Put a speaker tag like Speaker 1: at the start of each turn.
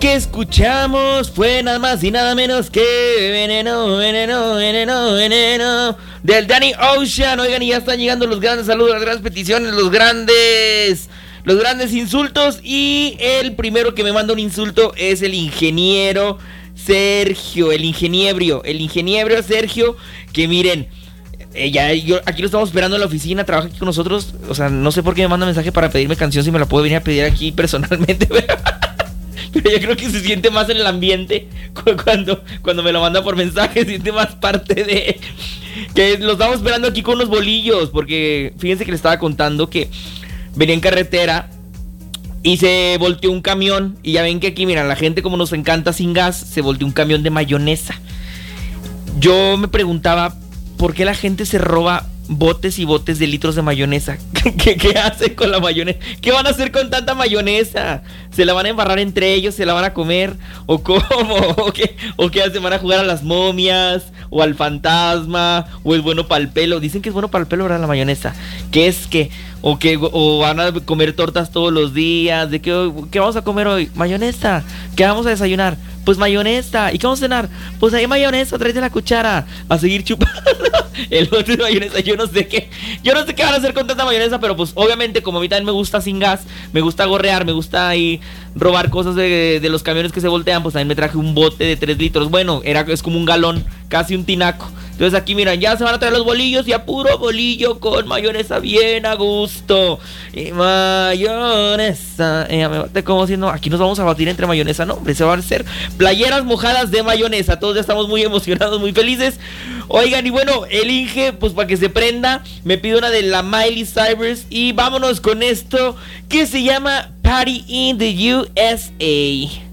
Speaker 1: que escuchamos fue nada más y nada menos que Veneno, Veneno, Veneno, Veneno del Danny Ocean. Oigan, y ya están llegando los grandes saludos, las grandes peticiones, los grandes insultos. Y el primero que me manda un insulto es el ingeniero Sergio, el ingeniebrio Sergio, que miren, aquí lo estamos esperando en la oficina, trabaja aquí con nosotros. O sea, no sé por qué me manda mensaje para pedirme canción, si me la puedo venir a pedir aquí personalmente. Pero yo creo que se siente más en el ambiente cuando me lo manda por mensaje, se siente más parte de... Que lo estamos esperando aquí con unos bolillos, porque fíjense que le estaba contando que venía en carretera y se volteó un camión. Y ya ven que aquí, mira, la gente como nos encanta sin gas, se volteó un camión de mayonesa. Yo me preguntaba, ¿por qué la gente se roba botes y botes de litros de mayonesa? ¿Qué hacen con la mayonesa? ¿Qué van a hacer con tanta mayonesa? ¿Se la van a embarrar entre ellos? ¿Se la van a comer? ¿O cómo? ¿O qué hacen? ¿Van a jugar a las momias? ¿O al fantasma? ¿O es bueno para el pelo? Dicen que es bueno para el pelo, ¿verdad? La mayonesa. ¿Qué es que? ¿O van a comer tortas todos los días? ¿De qué vamos a comer hoy? Mayonesa. ¿Qué vamos a desayunar? Pues mayonesa. ¿Y qué vamos a cenar? Pues ahí mayonesa, tráete la cuchara. A seguir chupando el bote de mayonesa. Yo no sé qué van a hacer con tanta mayonesa, pero pues obviamente como a mí también me gusta sin gas, me gusta gorrear, me gusta ahí robar cosas de los camiones que se voltean, pues también me traje un bote de 3 litros. Bueno, es como un galón, casi un tinaco. Entonces aquí miran, ya se van a traer los bolillos y a puro bolillo con mayonesa bien a gusto. Y mayonesa. Me bate como si no, aquí nos vamos a batir entre mayonesa, no, hombre, se van a hacer playeras mojadas de mayonesa. Todos ya estamos muy emocionados, muy felices. Oigan, y bueno, el Inge, pues para que se prenda, me pide una de la Miley Cyrus. Y vámonos con esto que se llama Party in the USA.